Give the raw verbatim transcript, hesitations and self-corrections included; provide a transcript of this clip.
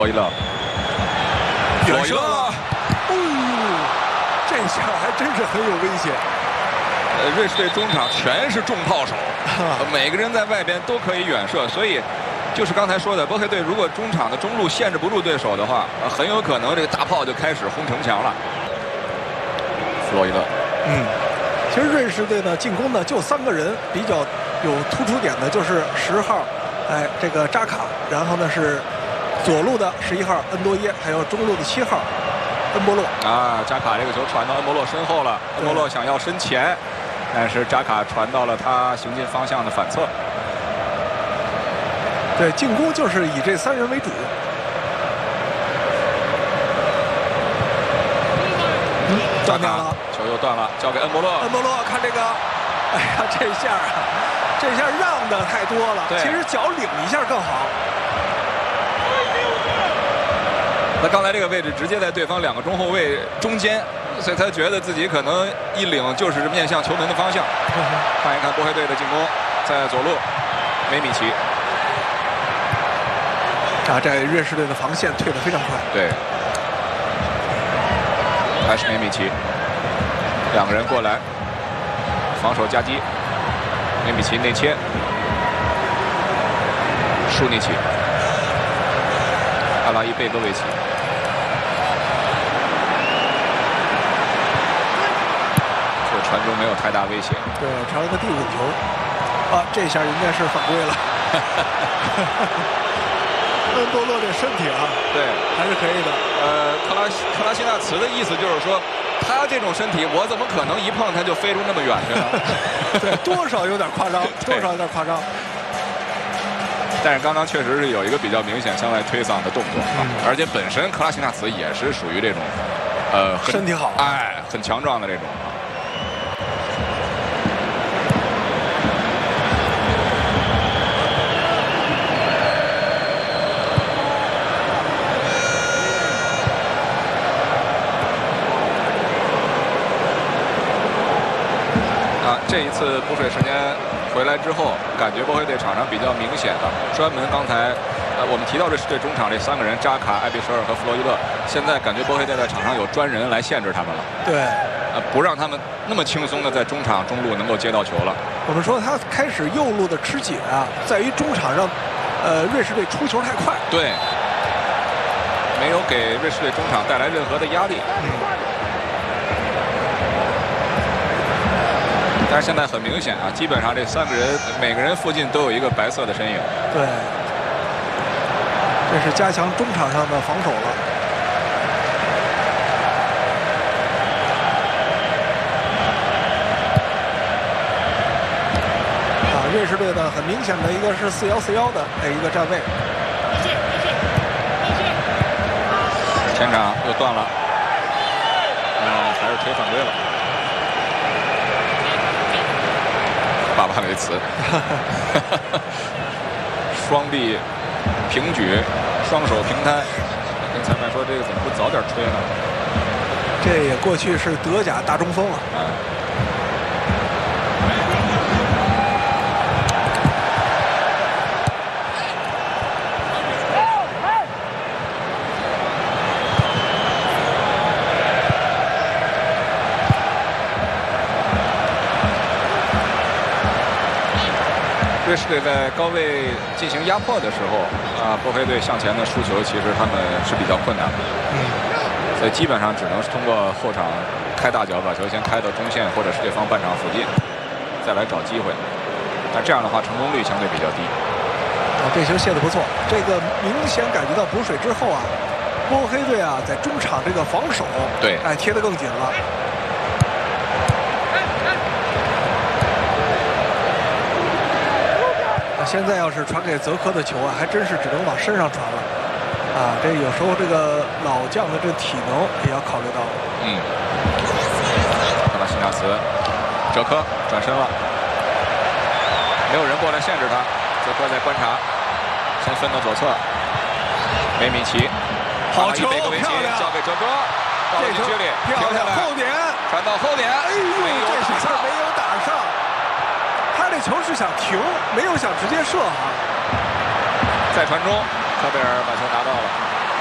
弗洛伊勒， 弗洛伊勒，哦，这下还真是很有危险。 呃，瑞士队中场全是重炮手，每个人在外边都可以远射，所以就是刚才说的，波黑队如果中场的中路限制不住对手的话，呃、很有可能这个大炮就开始轰城墙了。弗洛伊勒， 嗯，其实瑞士队呢进攻呢就三个人比较有突出点的，就是十号，哎，这个扎卡，然后呢是左路的十一号恩多耶，还有中路的七号恩波洛。 啊，扎卡这个球传到恩波洛身后了，恩波洛想要身前，但是扎卡传到了他行进方向的反侧。 对，进攻就是以这三人为主。嗯，断掉了， 球又断了，交给恩波洛。 恩波洛，看这个，哎呀，这下啊，这下让的太多了。其实脚领一下更好。 那刚才这个位置直接在对方两个中后卫中间，所以他觉得自己可能一领就是面向球门的方向。看一看波黑队的进攻，在左路，梅米奇。 啊，这瑞士队的防线退得非常快。 对，还是梅米奇，两个人过来，防守夹击，梅米奇内切，舒尼奇，阿拉伊贝戈维奇。这传中没有太大危险。 对，传了个递滚球，啊，这下应该是犯规了。恩波洛这身体啊， 对， 还是可以的。 呃，克拉克拉西纳茨的意思就是说，他这种身体，我怎么可能一碰他就飞出那么远去呢？ 对，多少有点夸张，多少有点夸张。 但是刚刚确实是有一个比较明显向外推搡的动作，嗯、而且本身克拉西纳茨也是属于这种，呃， 身体好， 哎，很强壮的这种。这一次补水时间回来之后，感觉波黑队场上比较明显的，专门刚才呃我们提到瑞士队中场这三个人，扎卡、艾比舍尔和弗洛伊勒，现在感觉波黑队在场上有专人来限制他们了。 对， 呃，不让他们那么轻松的在中场中路能够接到球了。 我们说他开始右路的吃紧啊，在于中场上，呃，瑞士队出球太快。 对，没有给瑞士队中场带来任何的压力。嗯。但是现在很明显啊，基本上这三个人每个人附近都有一个白色的身影。 对，这是加强中场上的防守了。啊，瑞士队的很明显的一个是四幺四幺的哎一个站位。 前场又断了，嗯，还是吹犯规了。巴巴维茨，双臂平举，双手平摊，跟裁判说这个怎么不早点吹呢？ 这也过去是德甲大中锋啊。嗯瑞士队在高位进行压迫的时候，啊，波黑队向前的输球，其实他们是比较困难的。嗯，所以基本上只能是通过后场开大脚，把球先开到中线或者是对方半场附近，再来找机会。但这样的话，成功率相对比较低。 啊，这球卸得不错。这个明显感觉到补水之后啊，波黑队啊在中场这个防守， 对， 哎，贴得更紧了。现在要是传给泽科的球啊，还真是只能往身上传了，啊，这有时候这个老将的这体能也要考虑到。 嗯，克拉西纳茨，哲科转身了，没有人过来限制他，泽科在观察，先分到左侧，梅米奇， 好球， 贝戈维奇交给哲科，到了禁区里， 停下来，后点， 传到后点， 哎呦，这下没有打上。他这球是想停，没有想直接射哈。 再传中，科贝尔把球拿到了。